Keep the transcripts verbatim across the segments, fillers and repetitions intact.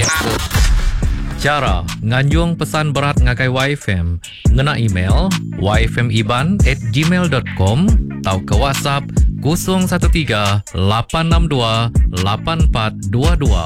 ya. Cara nganjung pesan berat ngakai Y F M ngena email y f m iban at gmail dot com atau ke WhatsApp kosong satu tiga lapan enam dua lapan empat dua dua.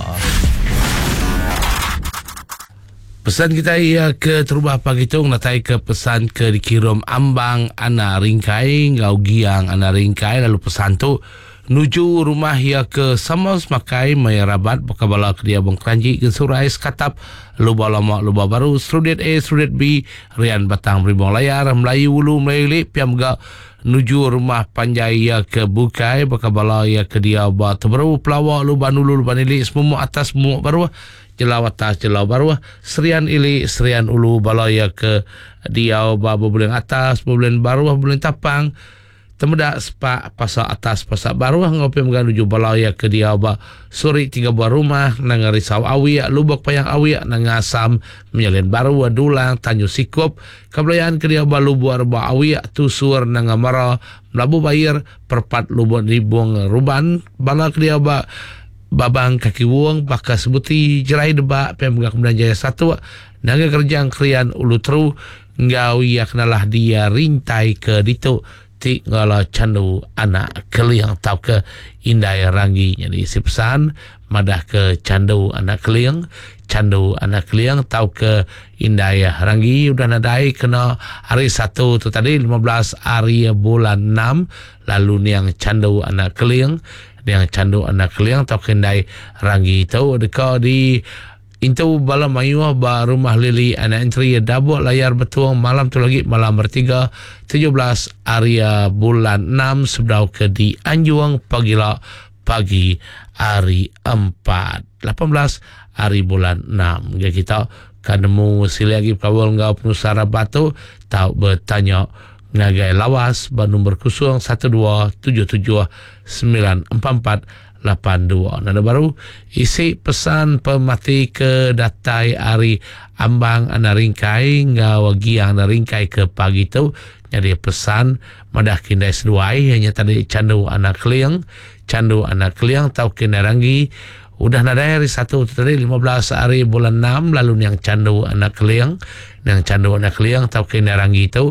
Pesan kita ia ke terubah pagi tu natai ke pesan ke dikirim ambang ana ringkai ngau giang ana ringkai lalu pesan tu nuju rumah ia ke Samos makai maya rabat bakabala ke dia bong Kranji ke Surai Skatap luba lama luba baru Strudet A Strudet B Rian Batang Beribong Layar Melayu Ulu Melayu Lip piam ga nuju rumah Panjai ia ke Bukai bakabala ia ke dia ba terbaru Pelawak luba nulu luba nili semua atas semua baru Jelau atas jelau baru Serian Ili Serian Ulu balaya ke dia ba bulan atas bulan baru bulan tapang temedak sepak pasal atas pasal baru ngopi meganuju balaya ke dia ba suri tiga buah rumah nang risau awi lubak payang awi nang asam menyalin baru dulang Tanjung Sikup kablayaan ke dia ba lubak arba awi tusur nang amara melabu bayar perpat lubak ribung ruban bala ke dia ba babang kaki wong bakas sebuti jerai debak pemegak kemudian jaya satu naga kerjaan krian ulu teru ngau ia kenalah dia rintai ke ditu ti ngala candu anak keliang tau ke indai rangi jadi si pesan madah ke candu anak keliang candu anak keliang tau ke indai rangi udah nadai kena hari satu tu tadi lima belas hari bulan enam lalu ni yang candu anak keliang yang candu anak keliang tau ke indai rangi tau deka di Intu bala mayuah ba rumah lili anak entry dabuk layar betuang malam tu lagi malam bertiga tujuh belas hari bulan enam sebdau ke di Anjuang pagila pagi hari empat lapan belas hari bulan enam ya kita kanemu sili lagi kawal ngau penusara batu tau bertanya ngagai lawas ba nombor kosong satu dua tujuh tujuh sembilan empat empat lapan dua. Nada baru isi pesan pemati ke datai hari ambang ana ringkai ngau giang ana ringkai ke pagi tu jadi pesan madah kindai seduai hanya tadi candu anak keliang candu anak keliang tau kindai ranggi udah nada hari satu tadi lima belas hari bulan enam lalu yang candu anak keliang yang candu anak keliang tau kindai ranggi tu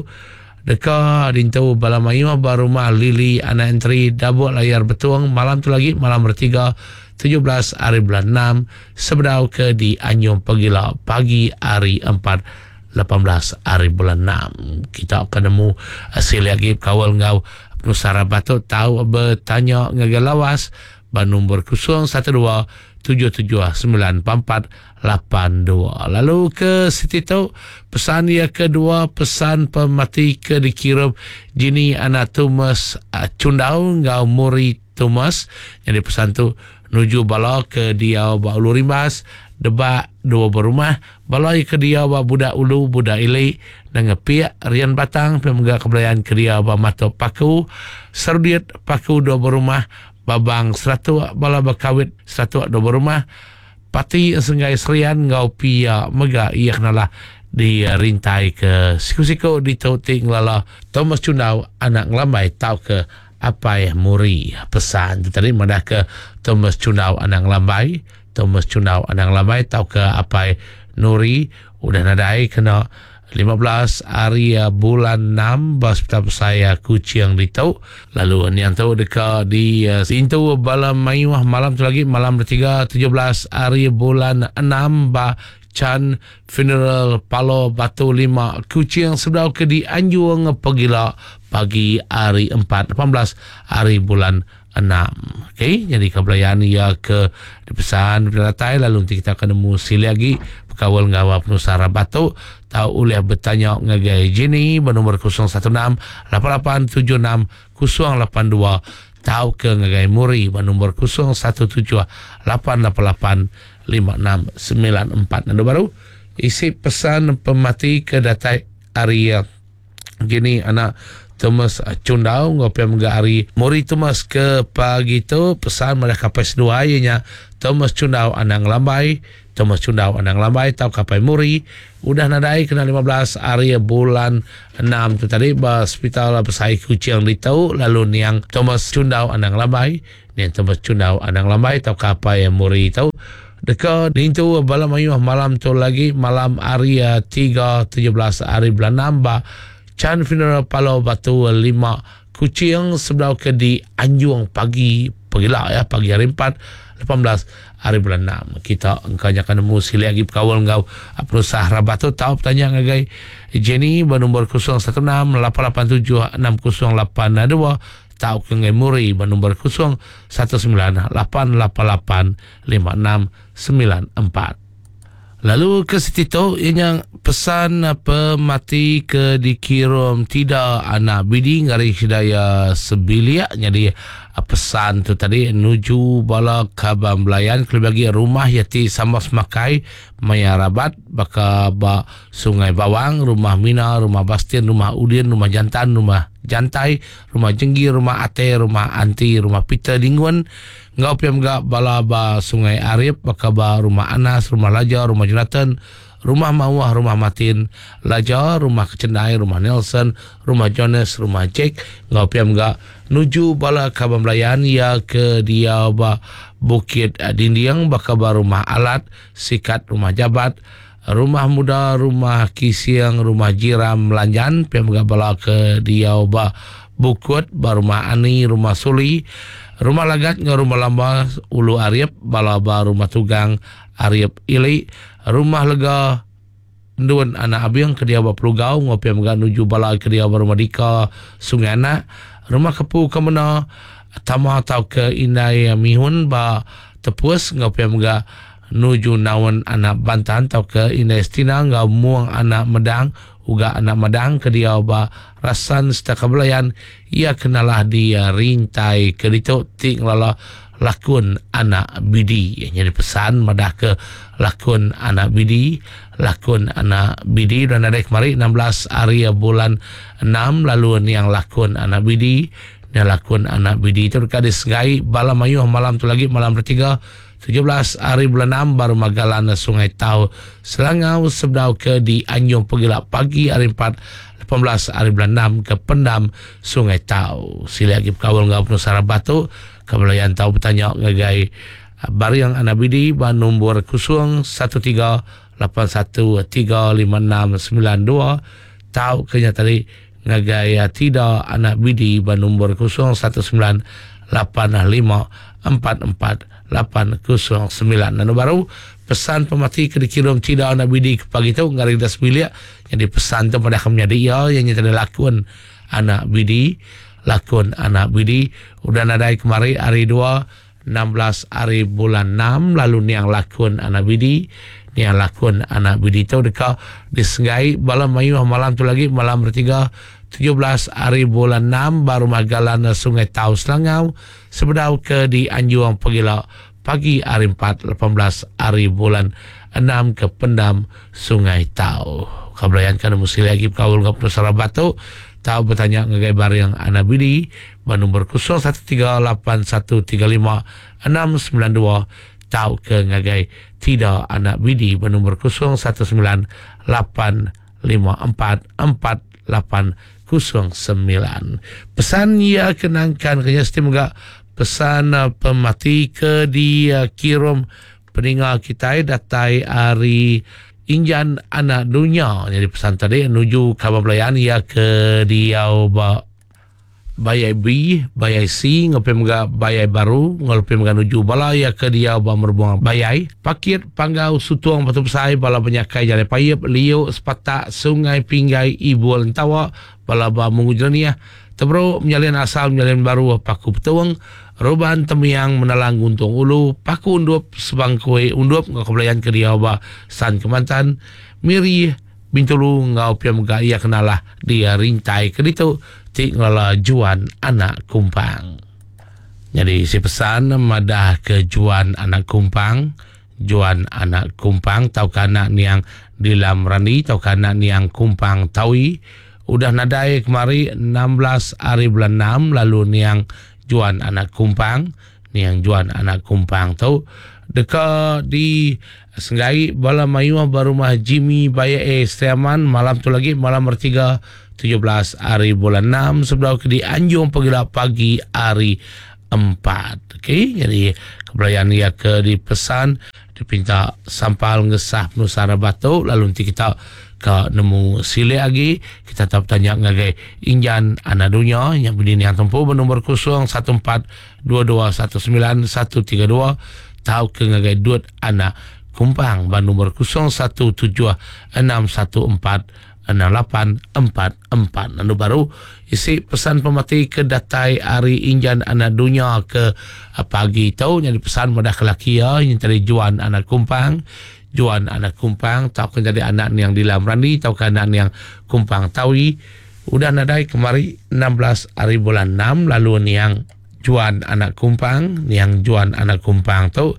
deka dintu balamayu baru rumah lili anak entry dabuk layar betuang malam tu lagi malam bertiga tujuh belas hari bulan enam sebedau ke di Anyong pagila pagi hari empat lapan belas hari bulan enam kita akan nemu hasil lagi kawal ngau penusara batu tahu bertanya ngagalawas ban nombor kosong satu dua tujuh tujuh sembilan empat lapan dua. Lalu ke Siti tu pesan yang kedua pesan pemati ke dikirim jini anak Thomas uh, Cundau ngau muri Thomas jadi pesan tu nuju bala ke dia ba ulu rimas debak dua berumah bala ke dia ba budak ulu budak ili dengan pihak Rian Batang pemegak kebelayaan ke dia ba mata paku serdiat paku dua berumah babang seratus bala bakawit seratus dua berumah pati sengai serian ngau pia mega ia kenalah di rintai ke siku-siku di tauting lala Thomas Cundau anak ngelambai tau ke apa yang muri pesan tu tadi madah ke Thomas Cundau anak ngelambai Thomas Cundau anak ngelambai tau ke apa nuri udah nadai kena lima belas hari bulan enam bas petap saya kucing di tau lalu ni yang tahu dekat di uh, intu balam mayuah malam tu lagi malam bertiga tujuh belas hari bulan enam ba Chan Funeral Palo Batu lima kucing sebelum ke di Anjuang pagila pagi hari empat lapan belas hari bulan enam. Okey, jadi kebelayaan ia ke dipesan beratai lalu nanti kita akan nemu sili lagi kawal ngawa penusara batu tahu oleh bertanya ngagai jini bernomor kosong satu enam lapan lapan tujuh enam kosong lapan dua tahu ke ngagai muri bernomor kosong satu tujuh lapan lapan lapan lima enam sembilan empat. Nado baru isi pesan pemati ke datai area gini anak Thomas Cundau ngopi menggari muri Thomas ke pagi tu pesan mereka kapais dua nya Thomas Cundau anak lambai Thomas Cundau anak lambai tau kapai muri udah nadai kena lima belas hari bulan enam tu tadi ba hospital pesai kucing di tau lalu niang Thomas Cundau anak lambai niang Thomas Cundau anak lambai tau kapai muri tau Deka nintu bala mayuh malam tu lagi malam hari uh, tiga tujuh belas hari bulan enam ba Chan Funeral Palau Batu lima Kuching sebelah ke di Anjung pagi pagilah ya pagi hari empat lapan belas hari bulan enam. Kita engkau akan nemu sila lagi berkawal engkau perusahaan rabat tu tahu pertanyaan ngagai Jenny bernombor kosong satu enam lapan lapan tujuh enam kosong lapan dua tahu ke ngai Muri bernombor kosong satu sembilan lapan lapan lapan lima enam sembilan empat. Lalu ke situ yang pesan pemati ke dikirim tidak anak bidi ngari hidayah sebilia. Jadi pesan tu tadi nuju bala kabam belayan kalau bagi rumah yati sama semakai maya rabat baka ba Sungai Bawang, rumah Mina, rumah Bastin, rumah Udin, rumah Jantan, rumah Jantai, rumah Jenggi, rumah Ate, rumah Anti, rumah Peter Dingwan. Ngau piam ga bala ba Sungai Arif baka ba rumah Anas, rumah Laja, rumah Jonathan, rumah Mawah, rumah Matin Laja, rumah Kecendai, rumah Nelson, rumah Jonas, rumah Jack. Ngau piam ga nuju bala kabam belayan ya ke dia ba Bukit Dindiang baka ba rumah Alat, Sikat, rumah Jabat, rumah Muda, rumah Kisiang, rumah Jiram Lanjan. Piam ga bala ke dia ba Bukut ba rumah Ani, rumah Suli, rumah Lagat ngau rumah Lamba Ulu Ariep bala ba rumah Tugang Ariep Ili, rumah Lega Nduan anak abiang ke dia ba Pelugau ngau piam ga nuju bala ke dia ba rumah Dika Sungai Anak, rumah Kepu Kemena Tama atau ke Indai Mihun ba Tepus ngau piam ga nuju Nawan anak Bantan atau ke Indai Estina ngau Muang anak Medang uga anak Medang ke dia ba Rasan Setaka Belayan ia kenalah dia rintai ke ditu ting lala lakun anak bidi. Jadi pesan madah ke lakun anak bidi, lakun anak bidi dan ada kemari enam belas hari bulan enam lalu ni yang lakun anak bidi ni lakun anak bidi itu dekat disengai bala mayuh malam tu lagi malam bertiga tujuh belas hari bulan enam baru magalan Sungai Tau Selangau sebdau ke di Anjung Pegilak pagi hari empat lapan belas hari bulan enam ke Pendam Sungai Tau. Sila lagi berkawal ngau penuh sarap batu kebelayan tahu bertanya ngagai bari yang anak bidi ba nombor kosong satu tiga lapan satu tiga lima enam sembilan dua tahu kenya tadi ngagai tidak anak bidi ba nombor kosong satu sembilan lapan lima empat empat lapan kosong sembilan. Dan baru pesan pemati ke dikirim tidak anak bidi ke pagi tu ngari das bilik. Jadi pesan tu pada kami dia yang nyata lakun anak bidi, lakun anak bidi udah nadai kemari hari dua enam belas hari bulan enam lalu ni yang lakun anak bidi, ni yang lakun anak bidi tu dekat disengai malam mayuh malam tu lagi malam bertiga tujuh belas hari bulan enam baru magalan Sungai Tau Selangau sebedau ke di Anjuang Pegilak pagi hari empat lapan belas hari bulan enam ke Pendam Sungai Tau. Kabelayan kan mesti lagi kawul ngap sarap batu tahu bertanya ngagai bar yang anak bidi nombor kosong satu tiga lapan satu tiga lima enam sembilan dua tahu ke ngagai tidak anak bidi nombor kosong satu sembilan lapan lima empat empat lapan kosong sembilan. Pesan ia kenangkan kenya semoga pesan uh, pemati ke dia kirim peninggal kita datai hari Injan anak dunia. Jadi pesan tadi menuju kabar belayan ia ke dia ba Bayai B, Bayai C, ngopi mga Bayai baru, ngopi mga nuju bala ia ke dia ba merbuang Bayai. Pakir panggau sutuang batu pesai bala penyakai jale payep, liu, sepata, sungai, pinggai, ibu lentawa, bala ba mengujrania. Tebro menyalin asal menyalin baru paku petuang, roban temiang menalang guntung ulu, paku undup sebangkui undup ngakabelayan ke dia ba San Kemantan, miri bintulu ngau pia mga ia kenalah dia rintai ke ditu tinggal Juan anak Kumpang. Jadi si pesan madah ke Juan anak Kumpang, Juan anak Kumpang tau kana niang dilam rani tau kana niang Kumpang taui udah nadai kemari enam belas hari bulan enam lalu niang Juan anak Kumpang, niang Juan anak Kumpang tau dekat di Senggai bala mayuah barumah Jimmy Baya E Setiaman malam tu lagi malam bertiga tujuh belas hari bulan enam sebelah ke di Anjung Pegilak pagi hari empat. Okey, jadi kebelayaan ia ke di pesan dipinta sampal ngesah penusara batu, lalu nanti kita ke nemu sile lagi, kita tak tanya ngagai injan anak dunia yang bini yang tempuh bernomor kosong satu empat dua dua satu sembilan satu tiga dua, tahu ke ngagai duit anak kumpang bernomor kosong satu tujuh enam satu empat enam lapan empat empat. Lalu baru isi pesan pemati ke datai hari injan anak dunia ke pagi tahu yang dipesan pada kelaki ya yang tadi juan anak kumpang, juan anak kumpang tahu kan jadi anak yang di dalam randi, tahu kan anak yang kumpang tawi udah nadai kemari enam belas hari bulan enam, lalu ni yang juan anak kumpang, ni yang juan anak kumpang tu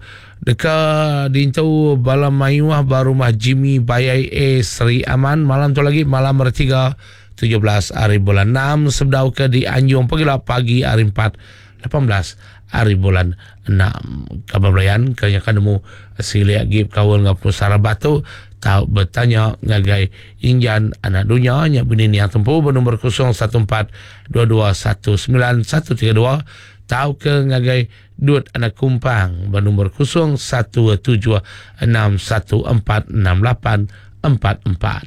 dekat dintu bala mayuah baru mah Jimmy Bayai A Sri Aman malam tu lagi malam bertiga tujuh belas hari bulan enam, sebdau ke di Anjung pagilah pagi hari empat lapan belas hari bulan enam. Kabar belayan kanya kan nemu sili agib kawan ngapun sarabatu tahu bertanya ngagai injan anak dunia nya bini yang tempuh bernomor kosong satu empat dua dua satu sembilan satu tiga dua, tahu ke ngagai duit anak kumpang bernomor kosong satu tujuh enam satu empat enam lapan empat empat.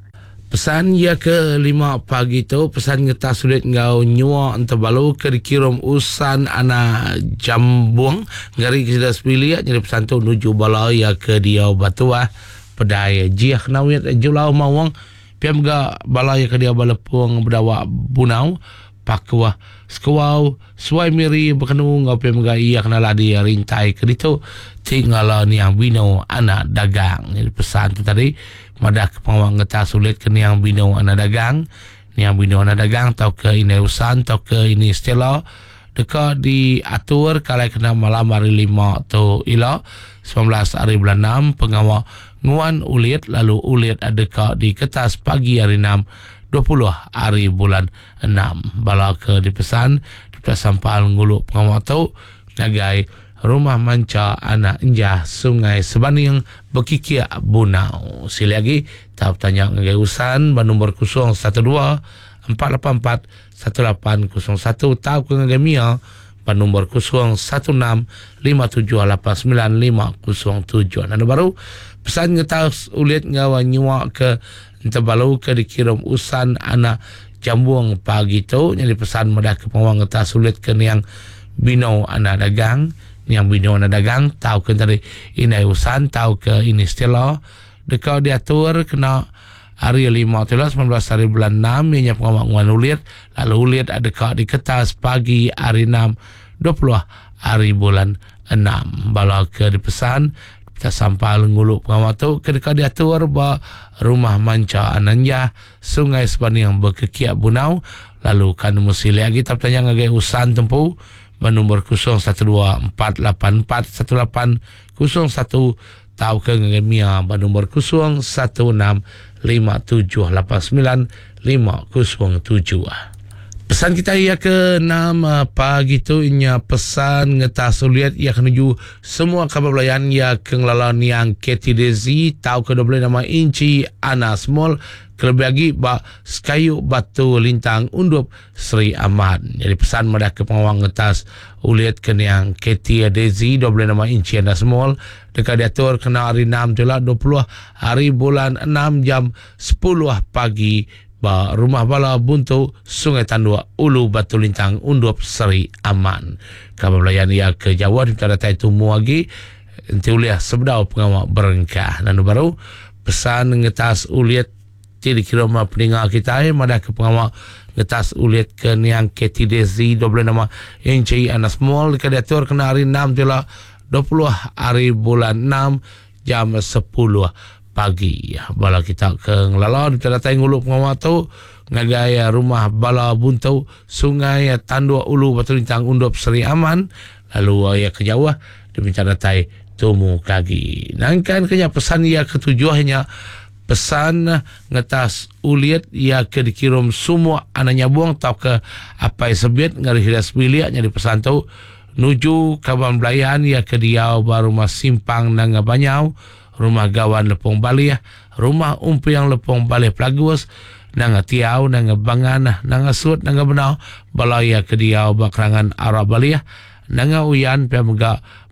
Pesan ya ke lima pagi tu pesan ngeta sulit ngau nyua entah balu ke dikirim usan anak jambuang ngari kita sepiliat jadi pesan tu nuju bala ya ke dia batuah pedai jiah nawit julau mawang piam ga bala ya ke dia balepung berdawa bunau pakwa skawau suai miri berkenu ngau piam ga iya kena ladi rintai ke ditu tinggal ni yang bino anak dagang. Jadi pesan tu tadi madah kepawang ngeta sulit ke ni yang bino anak dagang, ni yang bino anak dagang tau ke ini usan tau ke ini stela dekat diatur kalau kena malam hari lima tu ila sembilan belas hari bulan enam pengawal nguan ulit, lalu ulit ada di kertas pagi hari enam dua puluh hari bulan enam. Bala ke dipesan dipesan sampal nguluk pengawal tu nagai rumah manca anak injah sungai Sebaning berkikir bunau. Sila lagi tahap tanya ngagai usan bernomor kosong satu dua empat lapan empat satu lapan kosong satu, tahu ke ngagai mia bernomor kosong satu enam lima tujuh lapan sembilan lima kosong tujuh. Nada baru pesan ngetas ulit ngawan nyua ke terbalu ke dikirim usan anak jambuang pagi tu yang dipesan medah ke pengawang ngetas ulit ke yang bino anak dagang, yang bino anak dagang tahu ke tadi ini usan tahu ke ini stela dekat diatur kena hari lima tu lah sembilan belas hari bulan enam yang pengawang ulit, lalu ulit ada dekat di kertas pagi hari enam dua puluh hari bulan enam. Bala ke dipesan kita sampal nguluk pengawal tu ketika diatur bah rumah manca ananja sungai Sebaning berkekiak bunau, lalu kan mesti lagi tak tanya ngagai usan tempuh bernomor kosong satu dua empat lapan empat satu lapan kosong satu, tahu ke ngagai mia bernomor kosong satu enam lima tujuh lapan sembilan lima kosong tujuh. Pesan kita ia ke enam pagi tu inya pesan ngetas uliat ia kenuju semua kabar belayan ia ke ngelalan yang K T D Z tahu ke dua belas nama inci Anas Mall kelebih lagi ba Skayu Batu Lintang Undup Sri Ahmad. Jadi pesan madah ke pengawang ngetas uliat ke yang K T D Z dua belas nama inci Anas Mall dekat diatur kena hari enam tu lah dua puluh hari bulan enam jam sepuluh pagi ba rumah bala buntu Sungai Tandua Ulu Batu Lintang Undup Seri Aman. Kabar belayan ia ke Jawa di datai tumu lagi nanti uliah sebedau pengawal berengkah. Dan baru pesan ngetas uliat ti dikirim peningal kita madah ke pengawal ngetas uliat ke niang K T D Z dua belas nama N C Anas Mall dekat diatur kena hari enam tu lah dua puluh hari bulan enam jam sepuluh pagi. Bala kita ke ngelala di datai nguluk pengawal tu ngagai rumah bala buntu Sungai Tandua Ulu Batu Lintang Undup Seri Aman, lalu ya ke Jawa di datai tumu kagi. Nangkan kenya pesan ia ketujuhnya pesan ngetas uliat ia ke dikirim semua anaknya buang tau ke apa sebut ngari hidas biliaknya di pesan tu nuju kawan belayan ia ke diau baru mas simpang nang banyau rumah gawan lepong balih, rumah umpu yang lepong balih pelagus, nang tiau, nang bangan, nang sud, nang benau, balaya ke diau bakrangan arah balih, nang uyan pemega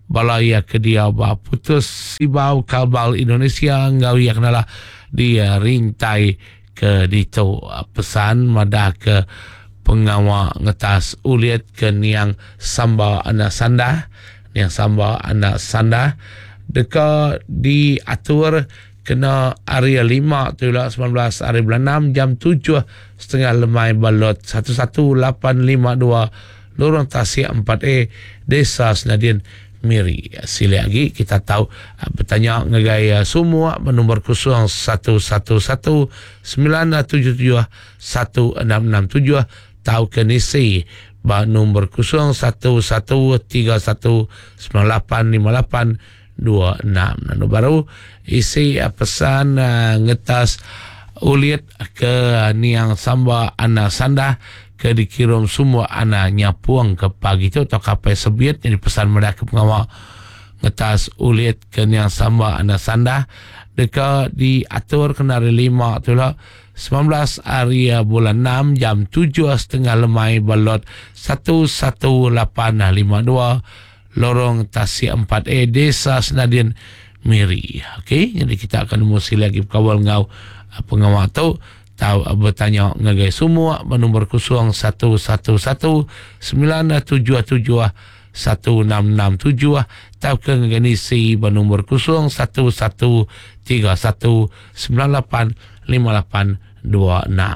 balaya ke dia ba putus Sibau Kalbal Indonesia ngau ia kenalah dia rintai ke dito pesan madah ke pengawa ngetas uliat ke niang samba anak sanda niang samba anak sanda deka diatur kena area lima tu lah sembilan belas hari bulan enam jam tujuh setengah lemai balot satu satu lapan lima dua lorong Tasik empat A Desa Senadian Miri. Sila lagi kita tahu bertanya ngagaya semua menumber kosong satu satu satu sembilan tujuh tujuh satu enam enam tujuh tahu ke nisi ba nombor kosong satu satu tiga satu sembilan lapan lima lapan dua enam. Nano baru isi pesan uh, ngetas ulit ke niang samba anak sanda ke dikirim semua anak nyapuang ke pagi tu atau kapai sebiat jadi pesan mereka pengawal ngetas ulit ke niang samba anak sanda deka diatur kena hari lima tu lah sembilan belas hari bulan enam jam tujuh setengah lemai balot satu satu lapan lima dua lorong Tasik empat A Desa Senadian Miri. Okey, jadi kita akan mesti lagi kawal ngau pengawal tu tahu bertanya ngagai semua menumber kosong satu satu satu sembilan tujuh tujuh satu enam enam tujuh tahu ke ngagai si menumber kosong satu satu tiga satu sembilan lapan lima lapan dua enam.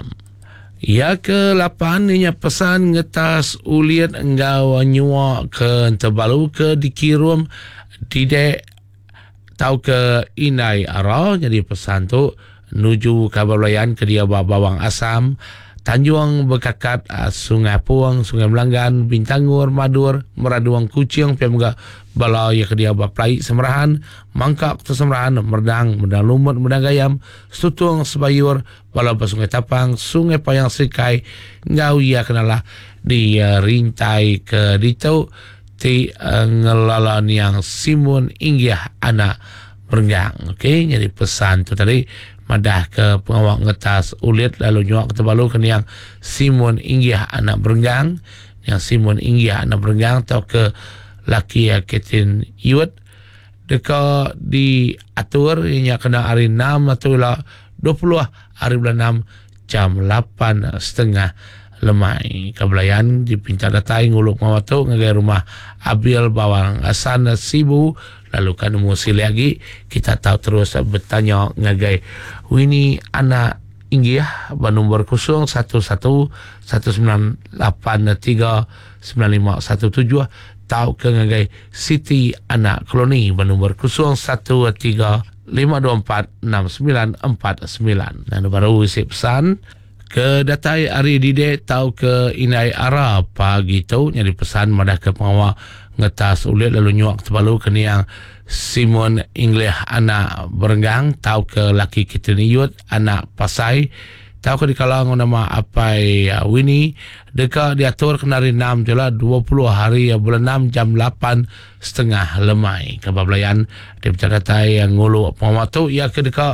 Ya ke lapan inya pesan ngetas uliat engau nyua ke terbalu ke dikirim tidak tahu ke inai arah jadi pesan tu nuju Kabalayan ke dia Bawang Asam Tanjung Bekakat uh, Sungai Puang Sungai Melanggan Bintangur Madur Meraduang Kucing Pemga Balaya ke dia Baplai Semerahan Mangkak tu Semerahan Merdang Merdang Lumut Merdang Gayam Sutung Sebayur Balaba Sungai Tapang Sungai Payang Sikai ngau ia kenalah di uh, rintai ke dito ti uh, ngelalan yang Simun Inggih anak Berenggang. Okey, jadi pesan tu tadi madah ke pengawak ngetas ulit lalu nyuak ketebalu ke yang Simon Inggih anak Berenggang yang Simon Inggih anak Berenggang atau ke laki ya Ketin Iwet deka diatur inya kena hari enam atau lah dua puluh hari bulan enam jam lapan setengah lemai Kabalayan di pintar datai nguluk mawatu ngagai rumah Abil Bawang Asan Sibu lalu kan musi lagi kita tahu terus bertanya ngagai Winnie anak Inggih bernomor kosong satu satu satu sembilan lapan tiga sembilan lima satu tujuh tahu ke ngagai Siti anak Koloni bernomor kosong satu tiga lima dua empat enam sembilan empat sembilan dan baru isi pesan ke datai hari dide tahu ke inai ara pagi tu jadi pesan madah ke pengawal ngetas ulit lalu nyuak terbalu ke niang Simon Inglih anak Berenggang tahu ke laki kita niut anak Pasai tahu ke di kalang nama apai uh, Winnie deka diatur kena hari enam jelah dua puluh hari uh, bulan enam jam lapan setengah lemai Kabalayan di bicara datai yang ngulu pengawal tu ia ke deka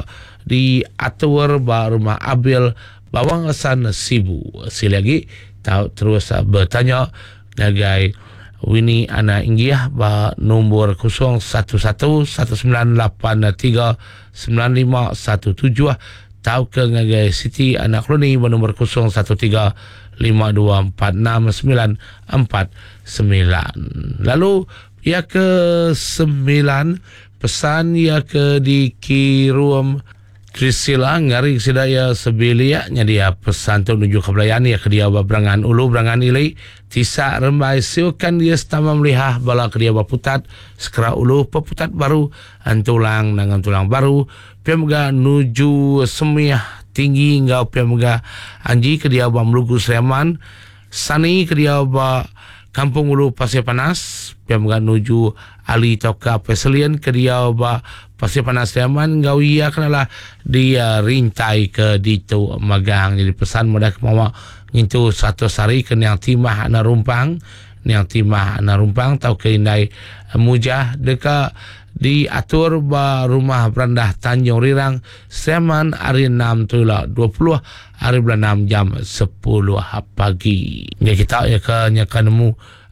diatur ba rumah Abil Bawang Asan Sibu. Sila lagi tahu terus uh, bertanya ngagai Winnie anak Inggih ba nombor kosong satu satu satu sembilan lapan tiga sembilan lima satu tujuh tahu ke ngagai Siti anak Koloni ba nombor kosong satu tiga lima dua empat enam sembilan empat sembilan. Lalu ia ke sembilan pesan ia ke dikirim Krisila ngari sidaya sebilia dia pesan tu menuju Kabalayan ya ke dia Berangan Ulu Berangan Ilai Tisa Rembai siukan dia setama melihah bala ke dia Putat Sekera Ulu Peputat baru Antulang dengan tulang baru Pemga nuju Semiah Tinggi ngau pemga Anji ke dia Melugu Sleman Sani ke dia Kampung Ulu Pasir Panas Pemga nuju Ali Toka Peselian ke dia Pasir Panas Sleman ngau ia kenalah dia rintai ke dito magang jadi pesan mudah kemawa ngintu satu sari ke yang timah anak rumpang yang timah anak rumpang tau ke indai mujah deka diatur ba rumah berandah Tanjung Rirang Sleman hari enam tu lah dua puluh hari bulan enam jam sepuluh pagi. Jadi kita ya ke nyakan nemu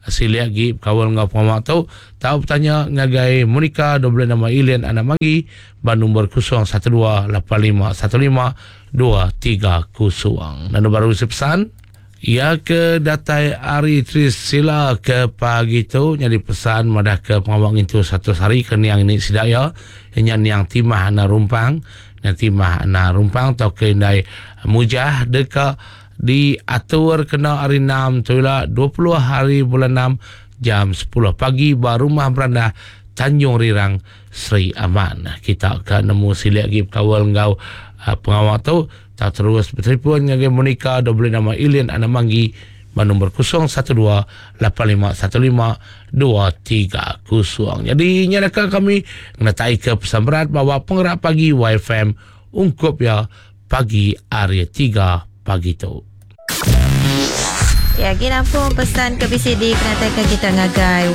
Sili lagi kawal ngau pengamak tu tahu bertanya ngagai Monica dua belas nama Ilian anak manggi ban nombor kosong satu dua lapan lima satu lima dua tiga kosong. Dan baru pesan ya ke datai Ari Tris sila ke pagi tu jadi pesan madah ke pengamak itu satu hari ke niang ini sidaya hanya niang timah na rumpang na timah na rumpang tau ke indai mujah deka diatur kena hari enam tu lah dua puluh hari bulan enam jam sepuluh pagi baru rumah beranda Tanjung Rirang Sri Aman. Kita akan nemu sili lagi kawal ngau uh, pengawal tu tak terus bertelefon dengan Monica dua belas nama Ilian anak manggi ban nombor kosong satu dua lapan lima satu lima dua tiga kosong. Jadi nyalakan kami ngatai ke pesan berat bahawa penggerak pagi Y F M ungkup ya pagi area tiga pagi tu. Ya, kita pun pesan ke B C D kenatakan kita ngagai